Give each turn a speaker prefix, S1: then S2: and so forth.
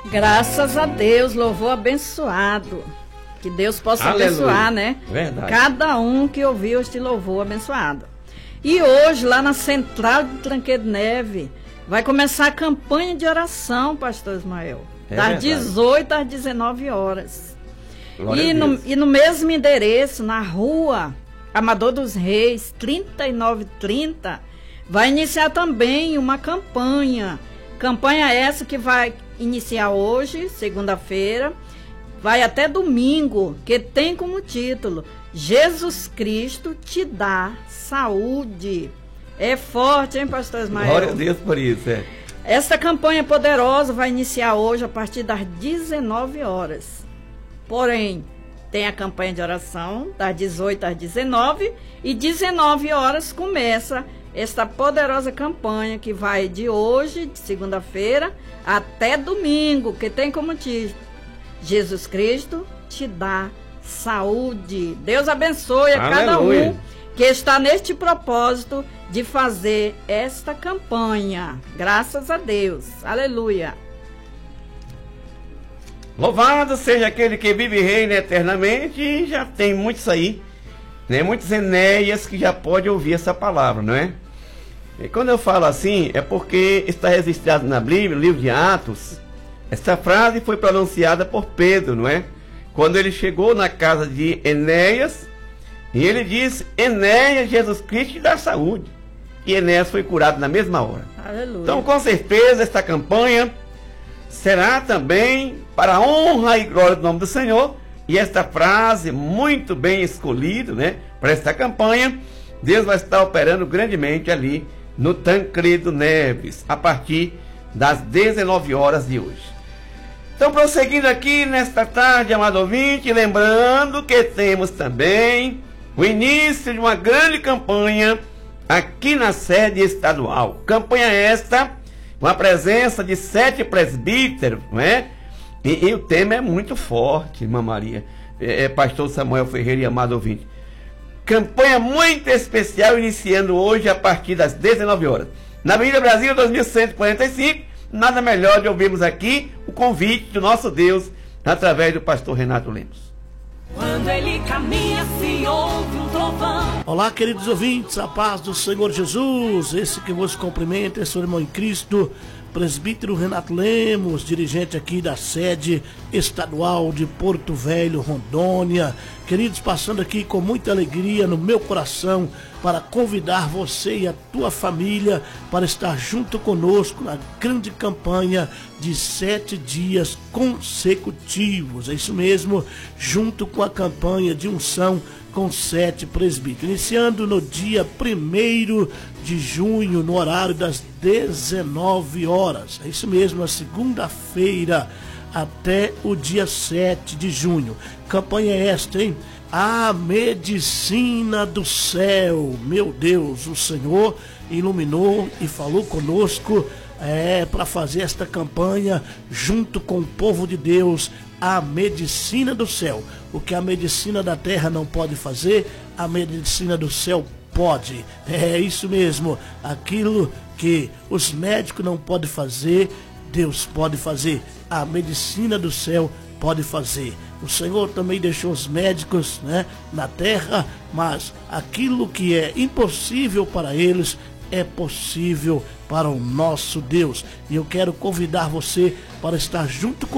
S1: Graças a Deus, louvor abençoado. Que Deus possa
S2: Aleluia.
S1: Abençoar, né?
S2: Verdade.
S1: Cada um que ouviu este louvor abençoado. E hoje, lá na Central de Tranqueiro de Neve, vai começar a campanha de oração, pastor Ismael. Das 18 às 19 horas. E no mesmo endereço, na rua Amador dos Reis, 3930, vai iniciar também uma campanha. Campanha essa que vai iniciar hoje, segunda-feira, vai até domingo, que tem como título Jesus Cristo te dá saúde. É forte, hein, pastor Ismael?
S2: Glória a Deus por isso, é.
S1: Esta campanha poderosa vai iniciar hoje a partir das 19 horas. Porém, tem a campanha de oração das 18 às 19 e 19 horas começa esta poderosa campanha que vai de hoje, de segunda-feira, até domingo, que tem como título Jesus Cristo te dá saúde. Deus abençoe a cada um que está neste propósito de fazer esta campanha. Graças a Deus. Aleluia.
S2: Louvado seja aquele que vive e reina eternamente. E já tem muitos aí, né? Muitos Enéas que já pode ouvir essa palavra, não é? E quando eu falo assim, é porque está registrado na Bíblia, no livro de Atos. Essa frase foi pronunciada por Pedro, não é? Quando ele chegou na casa de Enéas, e ele disse: Enéas, Jesus Cristo te dá saúde. E Enéas foi curado na mesma hora.
S1: Aleluia.
S2: Então, com certeza, esta campanha será também para a honra e glória do nome do Senhor. E esta frase, muito bem escolhida, né, para esta campanha, Deus vai estar operando grandemente ali no Tancredo Neves, a partir das 19 horas de hoje. Então, prosseguindo aqui nesta tarde, amado ouvinte, lembrando que temos também o início de uma grande campanha aqui na sede estadual. Campanha esta, com a presença de 7 presbíteros, não é? E o tema é muito forte, irmã Maria, pastor Samuel Ferreira e amado ouvinte. Campanha muito especial, iniciando hoje a partir das 19 horas. Na Avenida Brasil 2145, nada melhor de ouvirmos aqui o convite do nosso Deus, através do pastor Renato Lemos.
S3: Quando ele caminha, se ouve um trovão.
S4: Olá, queridos ouvintes, a paz do Senhor Jesus. Esse que vos cumprimenta é seu irmão em Cristo, presbítero Renato Lemos, dirigente aqui da sede estadual de Porto Velho, Rondônia. Queridos, passando aqui com muita alegria no meu coração para convidar você e a tua família para estar junto conosco na grande campanha de 7 dias consecutivos. É isso mesmo, junto com a campanha de unção com 7 presbíteros. Iniciando no dia 1º de junho, no horário das 19 horas. É isso mesmo, a segunda-feira até o dia 7 de junho. Campanha esta, hein? A medicina do céu. Meu Deus, o Senhor iluminou e falou conosco para fazer esta campanha junto com o povo de Deus. A medicina do céu. O que a medicina da terra não pode fazer, a medicina do céu pode. É isso mesmo. Aquilo que os médicos não podem fazer, Deus pode fazer. A medicina do céu pode fazer. O Senhor também deixou os médicos, né, na terra, mas aquilo que é impossível para eles é possível para o nosso Deus. E eu quero convidar você para estar junto